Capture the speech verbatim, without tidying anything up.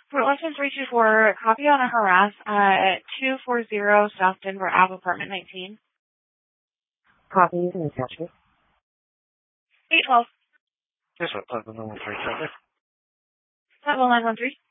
For license three two four, copy on a harass at two forty South Denver Ave, apartment nineteen. Copy using attachment. eight twelve. Yes, what? Plug the number three seven. Level nine one three.